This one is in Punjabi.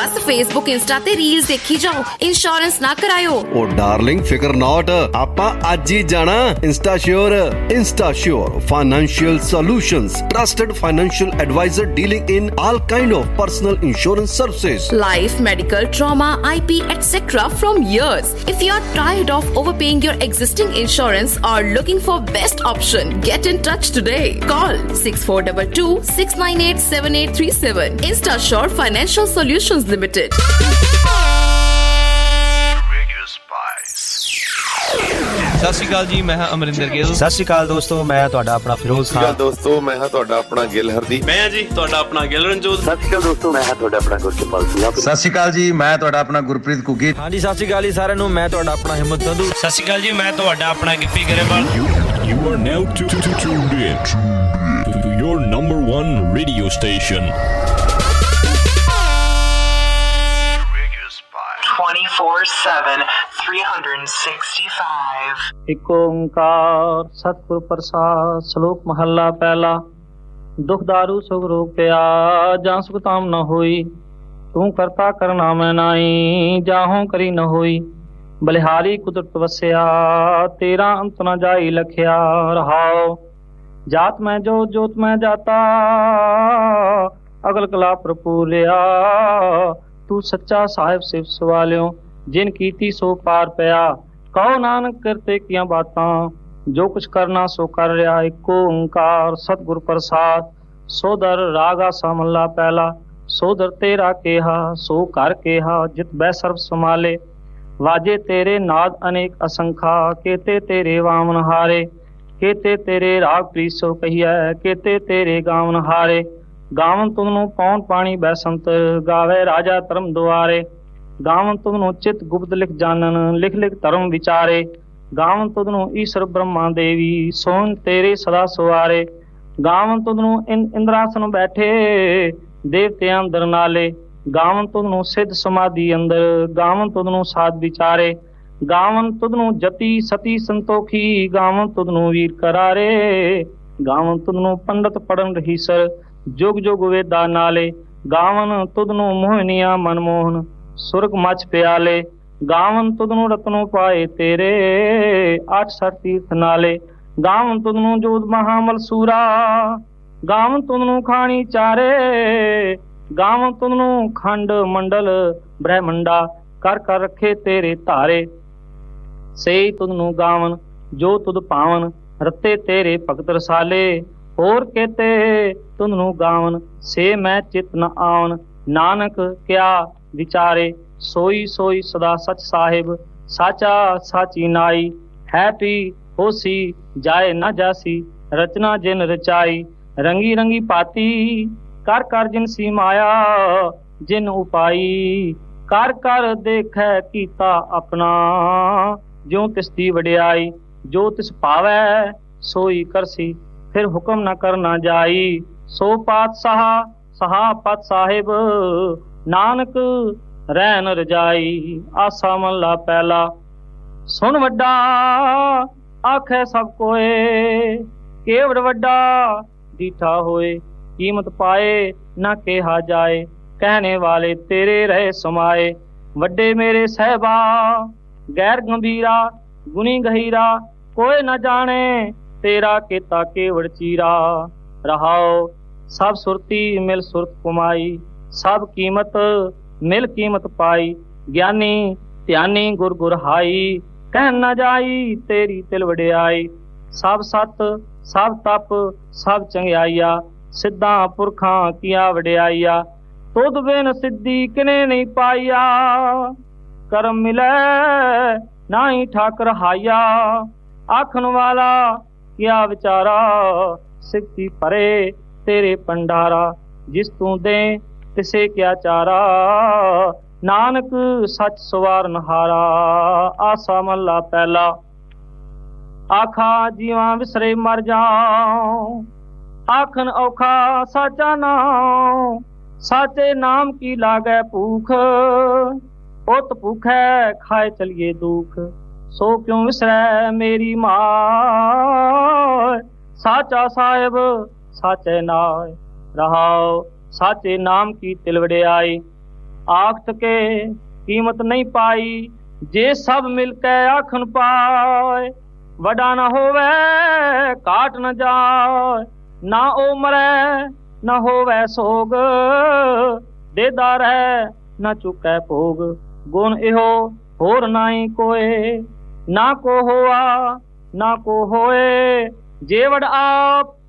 बस फेसबुक इंस्टा ते रील्स देखी जाओ, इंश्योरेंस ना करायो। ओ डार्लिंग फिकर नॉट, आपां अज ही जाना इंस्टाश्योर। इंस्टाश्योर financial solutions, trusted financial adviser dealing in all kind of personal insurance services, life, medical, trauma, IP, etc. from years. If you are tired of overpaying your existing insurance or looking for best option, get in touch today. Call 6422 698 7837. InstaSure Financial Solutions Limited. ਸਤਿ ਸ਼੍ਰੀ ਅਕਾਲ ਜੀ, ਮੈਂ ਹਾਂ ਅਮਰਿੰਦਰ ਗਿੱਲ। ਸਤਿ ਸ਼੍ਰੀ ਅਕਾਲ ਦੋਸਤੋ, ਮੈਂ ਤੁਹਾਡਾ ਆਪਣਾ ਫਿਰੋਜ਼ ਖਾਨ। ਦੋਸਤੋ ਮੈਂ ਹਾਂ ਤੁਹਾਡਾ ਆਪਣਾ ਗਿੱਲ ਹਰਦੀਪ। ਮੈਂ ਹਾਂ ਜੀ ਤੁਹਾਡਾ ਆਪਣਾ ਗਿੱਲ ਰਣਜੋਤ। ਸਤਿ ਸ਼੍ਰੀ ਅਕਾਲ ਦੋਸਤੋ, ਮੈਂ ਹਾਂ ਤੁਹਾਡਾ ਆਪਣਾ ਗੁਰਕਿਰਪਾਲ ਸਿੰਘ। ਸਤਿ ਸ਼੍ਰੀ ਅਕਾਲ ਜੀ, ਮੈਂ ਤੁਹਾਡਾ ਆਪਣਾ ਗੁਰਪ੍ਰੀਤ ਕੁੱਗੀ। ਹਾਂਜੀ ਸਤਿ ਸ਼੍ਰੀ ਅਕਾਲ ਜੀ ਸਾਰਿਆਂ ਨੂੰ, ਮੈਂ ਤੁਹਾਡਾ ਆਪਣਾ ਹਿੰਮਤ ਸੰਧੂ। ਸਤਿ ਸ਼੍ਰੀ ਅਕਾਲ ਜੀ, ਮੈਂ ਤੁਹਾਡਾ ਆਪਣਾ Gippy Grewal. You are now tuned in to your number one radio station. 24/7 365। ਇੱਕ ਓੰਕਾਰ ਸਤਿਗੁਰ ਪ੍ਰਸਾਦ। ਸ਼ਲੋਕ ਮਹੱਲਾ ਪਹਿਲਾ। ਦੁਖ ਦਾਰੂ ਸੁਖ ਰੋਗ ਪਿਆ, ਜਾਂ ਸੁਖ ਤਾਮ ਨ ਹੋਈ। ਤੂੰ ਕਰਤਾ ਕਰਨਾ ਮੈਂ ਨਾਈ, ਜਾਹੋਂ ਕਰੀ ਨ ਹੋਈ। ਬਲਿਹਾਰੀ ਕੁਦਰਤ ਵਸਿਆ, ਤੇਰਾ ਅੰਤ ਨ ਜਾਈ ਲਖਿਆ। ਰਹਾਉ ਜਾਤ ਮੈਂ ਜੋਤ, ਜੋਤ ਮੈਂ ਜਾਤਾ। ਅਗਲ ਕਲਾ ਪ੍ਰਪੂਲਿਆ, ਤੂੰ ਸੱਚਾ ਸਾਹਿਬ ਸਿਫ ਸਵਾਲਿਓ। ਜਿਨ ਕੀਤੀ ਸੋ ਪਾਰ ਪਿਆ, ਕਹੋ ਨਾਨਕ ਕਰਤੇ ਕੀਆਂ ਬਾਤਾਂ। ਜੋ ਕੁਛ ਕਰਨਾ ਸੋ ਕਰ ਰਿਹਾ, ਇੱਕੋ ਓੰਕਾਰ ਸਤਿਗੁਰ ਪ੍ਰਸਾਦ। ਸੋਦਰ ਰਾਗ ਆਸਾ ਮਹੱਲਾ ਪਹਿਲਾ। ਸੋਦਰ ਤੇਰਾ ਕਿਹਾ, ਸੋ ਘਰ ਕਿਹਾ, ਜਿਤ ਬੈ ਸਰਬ ਸਮਾਲੇ। ਵਾਜੇ ਤੇਰੇ ਨਾਦ ਅਨੇਕ ਅਸੰਖਾ, ਕੇਤੇ ਤੇਰੇ ਵਾਮਨ ਹਾਰੇ। ਕੇਤੇ ਤੇਰੇ ਰਾਗ ਪ੍ਰੀਸੋ ਕਹੀਐ, ਕੇਤੇ ਤੇਰੇ ਗਾਵਨ ਹਾਰੇ। ਗਾਵਨ ਤੁਧਨੂੰ ਪੌਣ ਪਾਣੀ ਬੈਸੰਤ, ਗਾਵੇ ਰਾਜਾ ਧਰਮ ਦੁਆਰੇ। ਗਾਵਨ ਤੁਧਨੂੰ ਚਿਤ ਗੁਪਤ ਲਿਖ ਜਾਣਨ, ਲਿਖ ਲਿਖ ਧਰਮ ਵਿਚਾਰੇ। ਗਾਵਨ ਤੁਧਨੂੰ ਈਸ਼ਰ ਬ੍ਰਹਮਾ ਦੇਵੀ, ਸੋਨ ਤੇਰੇ ਸਦਾ ਸੁਆਰੇ। ਗਾਵਨ ਤੁਧਨੂੰ ਇੰਦਰਾਸਨ ਬੈਠੇ, ਦੇਵਤਿਆਂ ਅੰਦਰ ਨਾਲੇ। ਗਾਵਨ ਤੁਧਨੂੰ ਸਿੱਧ ਸਮਾਧੀ ਅੰਦਰ, ਗਾਵਨ ਤੁਧਨੂੰ ਸਾਧ ਵਿਚਾਰੇ। ਗਾਵਨ ਤੁਧਨੂੰ ਜਤੀ ਸਤੀ ਸੰਤੋਖੀ, ਗਾਵਨ ਤੁਧਨੂੰ ਵੀਰ ਕਰਾਰੇ। ਗਾਵਨ ਤੁਧਨੂੰ ਪੰਡਤ ਪੜਨ ਰਹੀਸਰ, ਜੁਗ ਜੁਗ ਵੇਦਾ ਨਾਲੇ। ਗਾਵਨ ਤੁਧਨੂੰ ਮੋਹਨੀਆਂ ਮਨਮੋਹਨ, ਸੁਰਗ ਮਚ ਪਿਆਲੇ। ਗਾਵਨ ਤੁਧਨੂੰ ਰਤਨੋਂ ਪਾਏ ਤੇਰੇ, 8 ਤੀਰਥ ਨਾਲੇ। ਗਾਵਨ ਤੁਧਨੂੰ ਜੋਤ ਮਹਾਮਲ ਸੂਰਾ, ਗਾਵਨ ਤੁਧਨੂੰ ਖਾਣੀ ਚਾਰੇ। ਗਾਵਨ ਤੁਧਨੂੰ ਖੰਡ ਮੰਡਲ ਬ੍ਰਹਮੰਡਾ, ਕਰ ਕਰ ਰੱਖੇ ਤੇਰੇ ਧਾਰੇ। ਸਹੀ ਤੁਧਨੂੰ ਗਾਵਨ ਜੋ ਤੁਧ ਪਾਵਨ, ਰਤੇ ਤੇਰੇ ਭਗਤ ਰਸਾਲੇ। ਹੋਰ ਕੇਤੇ ਤੁਧਨੂੰ ਗਾਵਨ, ਸੇ ਮੈਂ ਚਿਤ ਨ ਆਵਨ। ਨਾਨਕ ਕਿਆ ਵਿਚਾਰੇ, ਸੋਈ ਸੋਈ ਸਦਾ ਸਚ ਸਾਹਿਬ। ਸਾਚਾ ਸਾਚੀ ਨਾਈ, ਹੈ ਪੀ ਹੋਸੀ, ਜਾਏ ਨਾ ਜਾਸੀ। ਰਚਨਾ ਜਿਨ ਰਚਾਈ, ਰੰਗੀ ਰੰਗੀ ਪਾਤੀ। ਕਰ ਕਰ ਜਿਨ ਸੀ ਮਾਇਆ, ਜਿਨ ਉਪਾਈ। ਕਰ ਕਰ ਦੇਖੈ ਕੀਤਾ ਆਪਣਾ, ਜਿਉ ਤਿਸ ਦੀ ਵਡਿਆਈ। ਜੋ ਤਿਸ ਭਾਵੈ ਸੋਈ ਕਰਸੀ, ਫਿਰ ਹੁਕਮ ਨਾ ਕਰਨਾ ਜਾਈ। ਸੋ ਪਾਤਸ਼ਾਹ ਸਹਾ ਪਤ ਸਾਹਿਬ, ਨਾਨਕ ਰਹਿਨ ਰਜਾਈ। ਆਸਾ ਮਹੱਲਾ ਪਹਿਲਾ। ਸੁਣ ਵੱਡਾ ਆਖੈ ਸਭ ਕੋਏ, ਕੇਵੜ ਵੱਡਾ ਡੀਠਾ ਹੋਏ। ਕੀਮਤ ਪਾਏ ਨਾ ਕਿਹਾ ਜਾਏ, ਕਹਿਣੇ ਵਾਲੇ ਤੇਰੇ ਰਹੇ ਸਮਾਏ। ਵੱਡੇ ਮੇਰੇ ਸਹਿਬਾ ਗੈਰ ਗੰਭੀਰਾ, ਗੁਣੀ ਗਹੀਰਾ। ਕੋਈ ਨਾ ਜਾਣੇ ਤੇਰਾ ਕੀਤਾ ਕੇਵੜ ਚੀਰਾ। ਰਹਾਓ ਸਭ ਸੁਰਤੀ ਮਿਲ ਸੁਰਤ ਕਮਾਈ, ਸਭ ਕੀਮਤ ਮਿਲ ਕੀਮਤ ਪਾਈ। ਗਿਆਨੀ ਧਿਆਨੀ ਗੁਰ ਗੁਰ ਹਾਈ, ਕਹਿ ਨਾ ਜਾਈ ਤੇਰੀ ਤਿਲ ਵਡਿਆਈ। ਸਭ ਸਤ ਸਭ ਤਪ ਸਭ ਚੰਗਿਆਈਆ, ਸਿੱਧਾਂ ਪੁਰਖਾਂ ਕੀਆ ਵਡਿਆਈਆ। ਤੁਧ ਬਿਨ ਸਿੱਧੀ ਕਿਨੇ ਨਹੀਂ ਪਾਈਆ, ਕਰਮ ਮਿਲੈ ਨਾਹੀ ਠਾਕਰ ਹਾਈਆ। ਆਖਣ ਵਾਲਾ ਕਿਆ ਵਿਚਾਰਾ, ਸਿੱਖੀ ਭਰੇ ਤੇਰੇ ਪੰਡਾਰਾ। ਜਿਸ ਤੂੰ ਦੇ ਤਿਸੇ ਕਿਆ ਚਾਰਾ, ਨਾਨਕ ਸੱਚ ਸਵਾਰਨ ਹਾਰਾ। ਆਸਾ ਮਹੱਲਾ ਪਹਿਲਾ। ਆਖਾ ਜੀਵਾਂ ਵਿਸਰੇ ਮਰ ਜਾਉ, ਆਖਣ ਔਖਾ ਸਾਚਾ ਨਾਮ। ਸਾਚੇ ਨਾਮ ਕੀ ਲਾਗੈ ਭੂਖ, ਉਤ ਭੁਖੈ ਖਾਏ ਚਲੀਏ ਦੁਖ। ਸੋ ਕਿਉਂ ਵਿਸਰੈ ਮੇਰੀ ਮਾਇ, ਸਾਚਾ ਸਾਹਿਬ ਸਾਚੇ ਨਾਇ। ਰਹਾਉ ਸਾਚੇ ਨਾਮ ਕੀ ਤਿਲ ਵਡਿਆਈ। आखत के कीमत नहीं पाई जे सब मिल के आखन पाए वडा न होवे काट न जाए ना ओ मरे न होवे सोग देदा रहे न चुकै भोग गुण इहो होर नाई कोए ना को होआ ना को होए जेवड़ आप